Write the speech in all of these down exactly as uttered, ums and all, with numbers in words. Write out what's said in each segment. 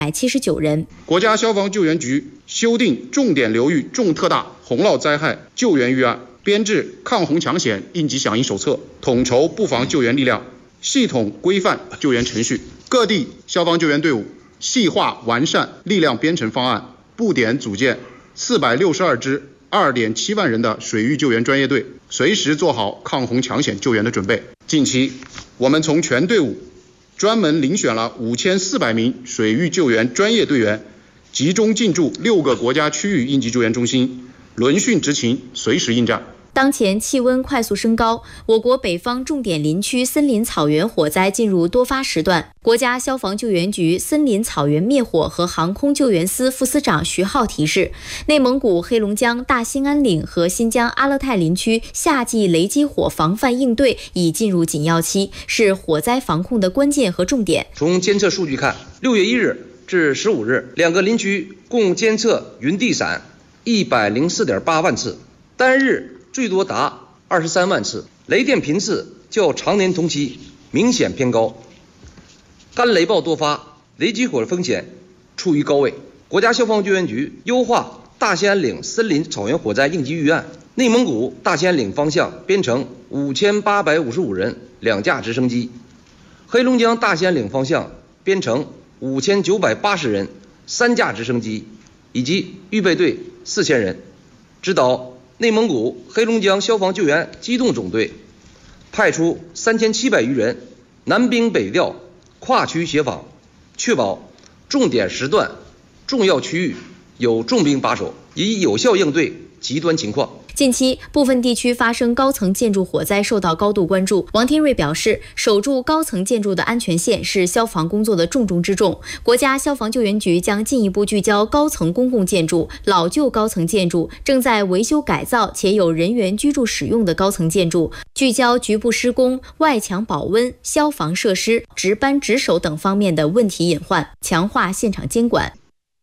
百七十九人。 国家消防救援局修订重点流域重特大洪涝灾害救援预案，编制抗洪抢险应急响应手册，统筹布防救援力量，系统规范救援程序。各地消防救援队伍细化完善力量编程方案，布点组建四百六十二支二点七万人的水域救援专业队，随时做好抗洪抢险救援的准备。近期，我们从全队伍专门遴选了五千四百名水域救援专业队员，集中进驻六个国家区域应急救援中心，轮训执勤，随时应战。 当前气温快速升高，我国北方重点林区森林草原火灾进入多发时段。国家消防救援局森林草原灭火和航空救援司副司长徐浩提示，内蒙古、黑龙江大兴安岭和新疆阿勒泰林区夏季雷击火防范应对已进入紧要期，是火灾防控的关键和重点。 从监测数据看，六月一日至十五日，两个林区共监测云地闪一百零四点八万次，单日最多达二十三万次，雷电频次较常年同期明显偏高，干雷暴多发，雷击火风险处于高位。国家消防救援局优化大兴安岭森林草原火灾应急预案，内蒙古大兴安岭方向编成五千八百五十五人两架直升机，黑龙江大兴安岭方向编成五千九百八十人三架直升机以及预备队四千人，指导内蒙古、黑龙江消防救援机动总队派出三千七百余人，南兵北调，跨区协防，确保重点时段、重要区域有重兵把守，以有效应对极端情况。 近期，部分地区发生高层建筑火灾受到高度关注。王天瑞表示，守住高层建筑的安全线是消防工作的重中之重。国家消防救援局将进一步聚焦高层公共建筑、老旧高层建筑、正在维修改造且有人员居住使用的高层建筑，聚焦局部施工、外墙保温、消防设施、值班值守等方面的问题隐患，强化现场监管。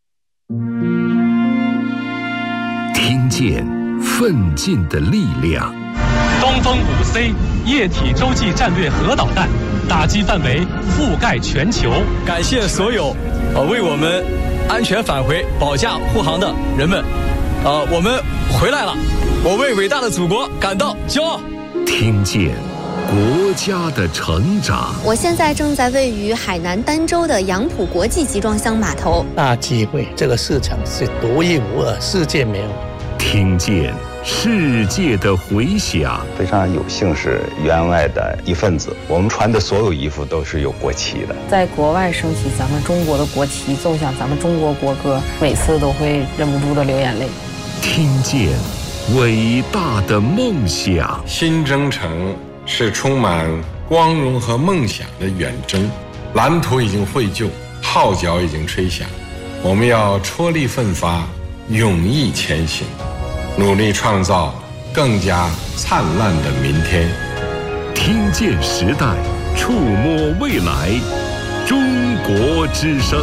听见奋进的力量。 东风五 C 液体洲际战略核导弹打击范围覆盖全球。 感谢所有呃为我们安全返回保驾护航的人们，呃，我们回来了，我为伟大的祖国感到骄傲。 听见国家的成长。 我现在正在位于海南儋州的杨浦国际集装箱码头。 大机会，这个市场是独一无二，世界没有。 听见世界的回响。 非常有幸是员外的一份子，我们穿的所有衣服都是有国旗的。 在国外升起咱们中国的国旗，奏响咱们中国国歌，每次都会忍不住的流眼泪。 听见伟大的梦想。 新征程是充满光荣和梦想的远征，蓝图已经绘就，号角已经吹响，我们要踔厉奋发，勇毅前行，努力创造更加灿烂的明天。 听见时代，触摸未来，中国之声。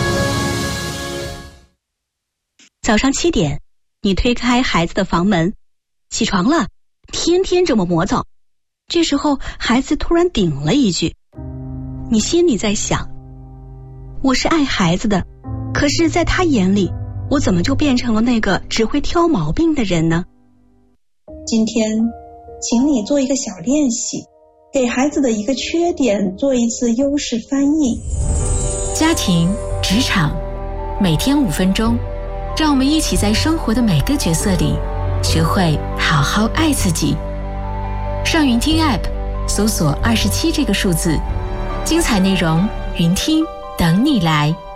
早上七点，你推开孩子的房门，起床了，天天这么磨蹭。这时候孩子突然顶了一句，你心里在想，我是爱孩子的，可是在他眼里，我怎么就变成了那个只会挑毛病的人呢？ 今天请你做一个小练习，给孩子的一个缺点做一次优势翻译。 家庭、职场，每天五分钟，让我们一起在生活的每个角色里学会好好爱自己。上云听 App 搜索二十七这个数字，精彩内容云听等你来。